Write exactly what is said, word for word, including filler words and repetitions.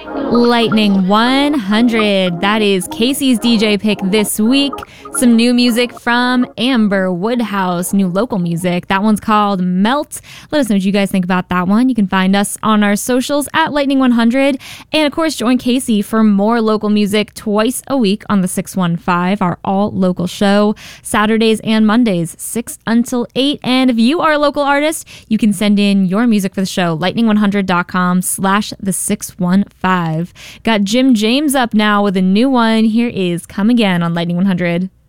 Lightning one hundred. That is Casey's D J pick this week. Some new music from Amber Woodhouse, new local music. That one's called Melt. Let us know what you guys think about that one. You can find us on our socials at Lightning one hundred. And of course, join Casey for more local music twice a week on the six one five, our all local show, Saturdays and Mondays, six until eight. And if you are a local artist, you can send in your music for the show, lightning one hundred dot com slash the six one five. Got Jim James up now with a new one. Here is Come Again on Lightning one hundred.